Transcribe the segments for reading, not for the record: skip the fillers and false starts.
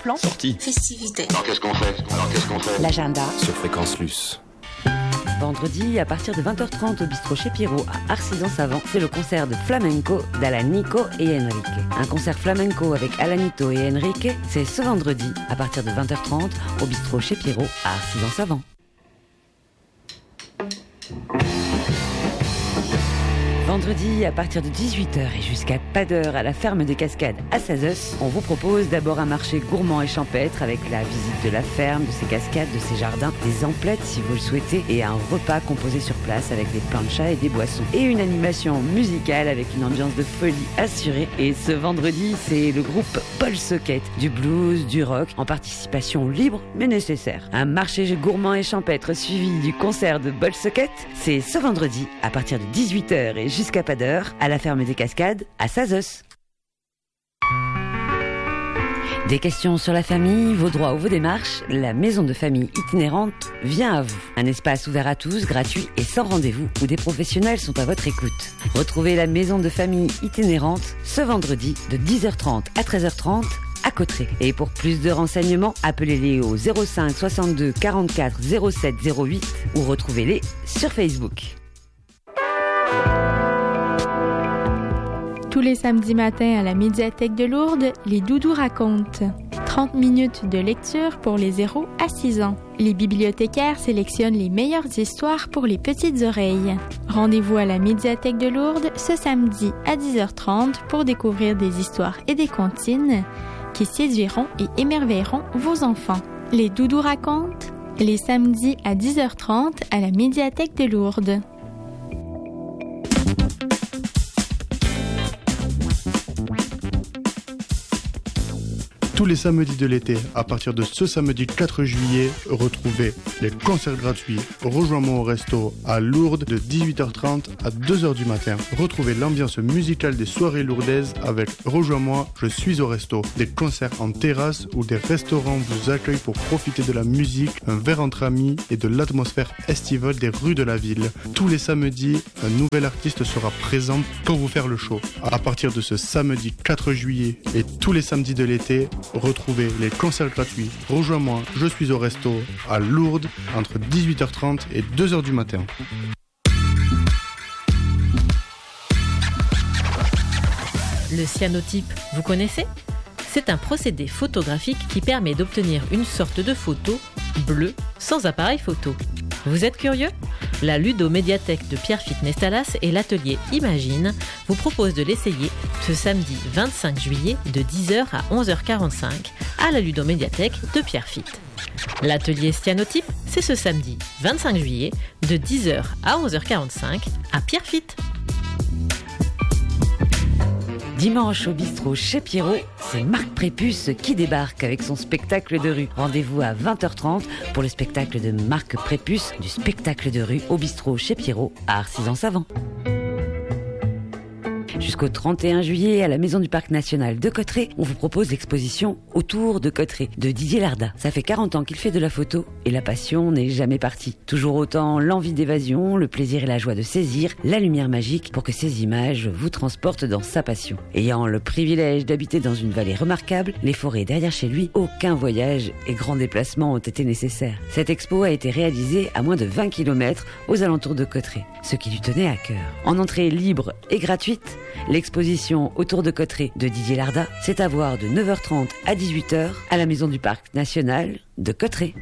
plan. Sortie. Festivité. Alors qu'est-ce qu'on fait L'agenda. Sur Fréquence Luce. Vendredi, à partir de 20h30 au bistrot chez Pierrot à Arcis-en-Savant, c'est le concert de flamenco d'Alanico et Enrique. Un concert flamenco avec Alanito et Enrique, c'est ce vendredi, à partir de 20h30 au bistrot chez Pierrot à Arcis-en-Savant. Vendredi, à partir de 18h et jusqu'à pas d'heure à la ferme des Cascades à Sazos, on vous propose d'abord un marché gourmand et champêtre avec la visite de la ferme, de ses cascades, de ses jardins, des emplettes si vous le souhaitez et un repas composé sur place avec des planchas et des boissons. Et une animation musicale avec une ambiance de folie assurée. Et ce vendredi, c'est le groupe Paul Socket, du blues, du rock, en participation libre mais nécessaire. Un marché gourmand et champêtre suivi du concert de Paul Socket, c'est ce vendredi à partir de 18h et jusqu'à pas d'heure, à la ferme des Cascades, à Sazos. Des questions sur la famille, vos droits ou vos démarches, la maison de famille itinérante vient à vous. Un espace ouvert à tous, gratuit et sans rendez-vous, où des professionnels sont à votre écoute. Retrouvez la maison de famille itinérante ce vendredi de 10h30 à 13h30 à Cauterets. Et pour plus de renseignements, appelez-les au 05 62 44 07 08 ou retrouvez-les sur Facebook. Tous les samedis matins à la médiathèque de Lourdes, les Doudous racontent. 30 minutes de lecture pour les 0 à 6 ans. Les bibliothécaires sélectionnent les meilleures histoires pour les petites oreilles. Rendez-vous à la médiathèque de Lourdes ce samedi à 10h30 pour découvrir des histoires et des comptines qui séduiront et émerveilleront vos enfants. Les Doudous racontent les samedis à 10h30 à la médiathèque de Lourdes. Tous les samedis de l'été, à partir de ce samedi 4 juillet, retrouvez les concerts gratuits. Rejoins-moi au resto à Lourdes de 18h30 à 2h du matin. Retrouvez l'ambiance musicale des soirées lourdaises avec Rejoins-moi, je suis au resto. Des concerts en terrasse où des restaurants vous accueillent pour profiter de la musique, un verre entre amis et de l'atmosphère estivale des rues de la ville. Tous les samedis, un nouvel artiste sera présent pour vous faire le show. À partir de ce samedi 4 juillet et tous les samedis de l'été, retrouvez les concerts gratuits. Rejoins-moi, je suis au resto à Lourdes entre 18h30 et 2h du matin. Le cyanotype, vous connaissez ? C'est un procédé photographique qui permet d'obtenir une sorte de photo bleue sans appareil photo. Vous êtes curieux ? La ludomédiathèque de Pierrefitte Nestalas et l'atelier Imagine vous proposent de l'essayer ce samedi 25 juillet de 10h à 11h45 à la ludomédiathèque de Pierrefitte. L'atelier cyanotype, c'est ce samedi 25 juillet de 10h à 11h45 à Pierrefitte. Dimanche au bistrot chez Pierrot, c'est Marc Prépuce qui débarque avec son spectacle de rue. Rendez-vous à 20h30 pour le spectacle de Marc Prépuce du spectacle de rue au bistrot chez Pierrot à Arcis-en-Savant. Jusqu'au 31 juillet, à la Maison du Parc National de Cauterets, on vous propose l'exposition Autour de Cauterets de Didier Larda. Ça fait 40 ans qu'il fait de la photo et la passion n'est jamais partie. Toujours autant l'envie d'évasion, le plaisir et la joie de saisir la lumière magique pour que ces images vous transportent dans sa passion. Ayant le privilège d'habiter dans une vallée remarquable, les forêts derrière chez lui, aucun voyage et grand déplacement ont été nécessaires. Cette expo a été réalisée à moins de 20 km aux alentours de Cauterets, ce qui lui tenait à cœur. En entrée libre et gratuite, l'exposition Autour de Cauterets de Didier Larda, c'est à voir de 9h30 à 18h à la Maison du Parc National de Cauterets.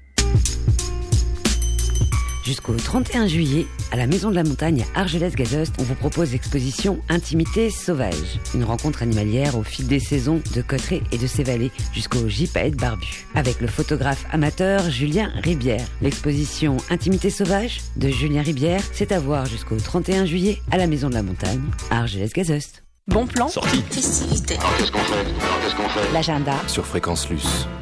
Jusqu'au 31 juillet, à la Maison de la Montagne à Argelès-Gazost, on vous propose l'exposition Intimité sauvage, une rencontre animalière au fil des saisons de Cauterets et de ses vallées jusqu'au gypaète barbu, avec le photographe amateur Julien Ribière. L'exposition Intimité sauvage de Julien Ribière, c'est à voir jusqu'au 31 juillet à la Maison de la Montagne à Argelès-Gazost. Bon plan. Sortie. Festivité. Alors qu'est-ce qu'on fait L'agenda. Sur Fréquence Luce.